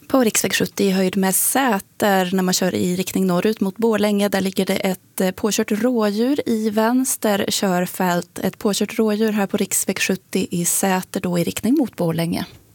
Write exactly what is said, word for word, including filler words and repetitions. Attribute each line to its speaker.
Speaker 1: På riksväg sjuttio i höjd med Säter när man kör i riktning norrut mot Borlänge. Där ligger det ett påkört rådjur i vänster körfält. Ett påkört rådjur här på riksväg sjuttio i Säter då i riktning mot Borlänge.